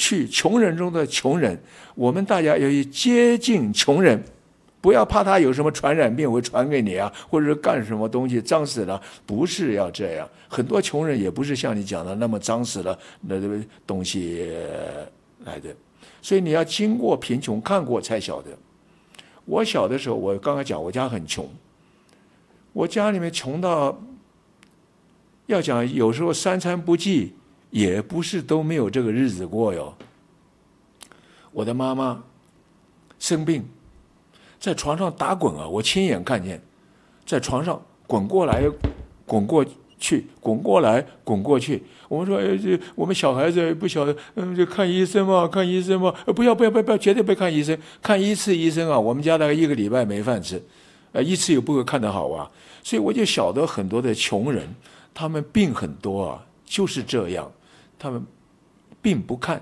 去穷人中的穷人，我们大家要去接近穷人，不要怕他有什么传染病会传给你啊，或者是干什么东西脏死了，不是要这样。很多穷人也不是像你讲的那么脏死了那东西来的，所以你要经过贫穷看过才晓得。我小的时候，我刚才讲我家很穷，我家里面穷到要讲有时候三餐不济，也不是都没有这个日子过哟。我的妈妈生病，在床上打滚啊，我亲眼看见，在床上滚过来滚过去，滚过来滚过去。我们说，我们小孩子不晓得，就看医生嘛，看医生嘛，不要，绝对不看医生，看一次医生啊，我们家大概1个礼拜没饭吃，一次也不会看得好啊。所以我就晓得很多的穷人，他们病很多啊，就是这样，他们病不看。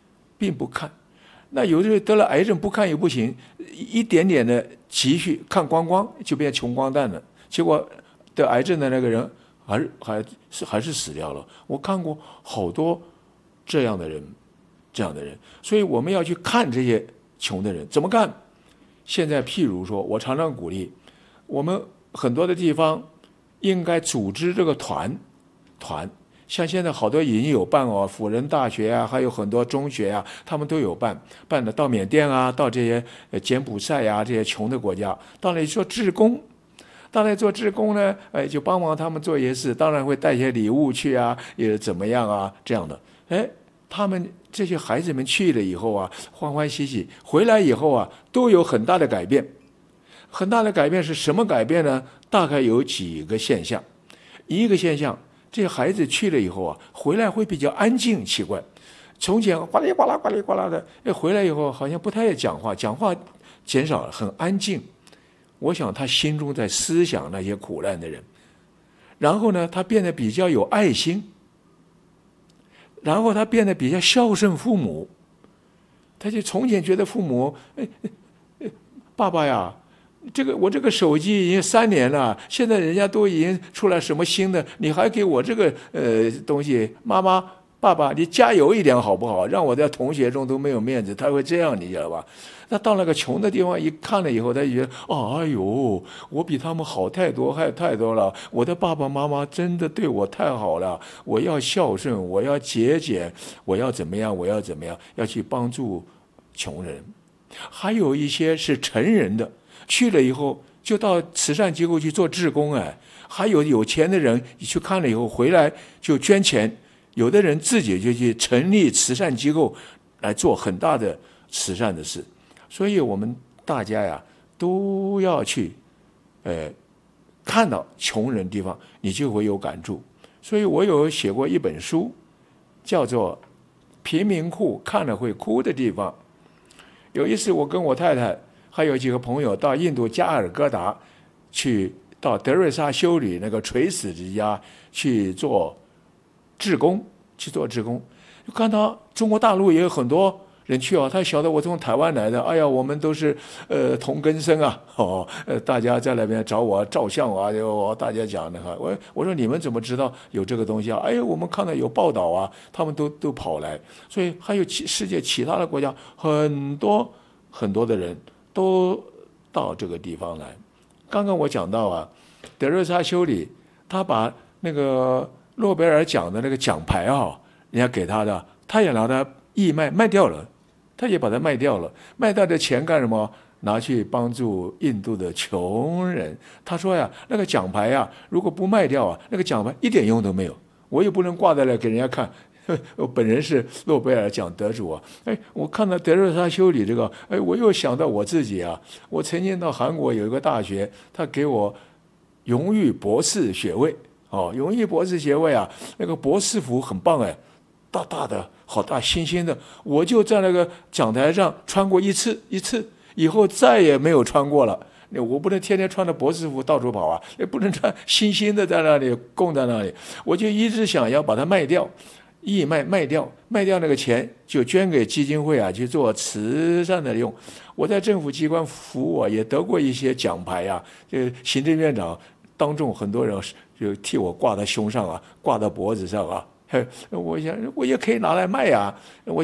那有的人得了癌症不看也不行，一点点的积蓄看光光就变穷光蛋了，结果得癌症的那个人还是死掉了。我看过好多这样的人，所以我们要去看这些穷的人怎么看。现在譬如说，我常常鼓励我们很多的地方应该组织这个团，像现在好多已经有办哦，辅仁大学啊，还有很多中学啊，他们都有办的，到缅甸啊，到这些柬埔寨啊，这些穷的国家，到那里做志工。到那里做志工呢，就帮忙他们做一些事，当然会带一些礼物去啊，也怎么样啊，这样的。他们这些孩子们去了以后啊，欢欢喜喜回来以后啊，都有很大的改变。很大的改变是什么改变呢？大概有几个现象。一个现象，这些孩子去了以后啊，回来会比较安静，奇怪。从前呱哩呱啦呱哩呱啦的，回来以后好像不太讲话减少了，很安静。我想他心中在思想那些苦难的人，然后呢，他变得比较有爱心，然后他变得比较孝顺父母。他就从前觉得父母，爸爸呀，我这个手机已经3年了，现在人家都已经出来什么新的，你还给我这个东西，妈妈爸爸，你加油一点好不好？让我在同学中都没有面子，他会这样，你知道吧？那到那个穷的地方一看了以后，他就觉得，哎呦，我比他们好太多了。我的爸爸妈妈真的对我太好了，我要孝顺，我要节俭，我要怎么样，要去帮助穷人。还有一些是成人的，去了以后就到慈善机构去做志工。还有钱的人去看了以后回来就捐钱，有的人自己就去成立慈善机构来做很大的慈善的事。所以我们大家呀都要去看到穷人的地方，你就会有感触。所以我有写过一本书，叫做《贫民窟看了会哭的地方》。有一次我跟我太太还有几个朋友到印度加尔各答，到德瑞莎修女那个垂死之家去做志工，就看到中国大陆也有很多人去啊，他晓得我从台湾来的，哎呀，我们都是同根生啊，大家在那边找我照相啊，大家讲的哈，我说你们怎么知道有这个东西啊？哎呀，我们看到有报道啊，他们都跑来，所以还有世界其他的国家很多的人都到这个地方来。刚刚我讲到啊，德瑞莎修女他把那个诺贝尔奖的那个奖牌啊，人家给他的，他也拿它义卖掉了。他也把它卖掉了，卖掉的钱干什么？拿去帮助印度的穷人。他说呀，那个奖牌呀，如果不卖掉啊，那个奖牌一点用都没有，我也不能挂在那给人家看。我本人是诺贝尔奖得主啊！我看到德瑞莎修女这个，我又想到我自己啊。我曾经到韩国有一个大学，他给我荣誉博士学位。荣誉博士学位啊，那个博士服很棒大大的，好大，新鲜的，我就在那个讲台上穿过一次，以后再也没有穿过了。我不能天天穿着博士服到处跑啊，也不能穿新鲜的在那里供在那里。我就一直想要把它卖掉，义卖掉那个钱就捐给基金会啊，去做慈善的用。我在政府机关服务啊，也得过一些奖牌啊，行政院长当众很多人就替我挂在胸上啊，挂在脖子上啊。我想我也可以拿来卖啊，我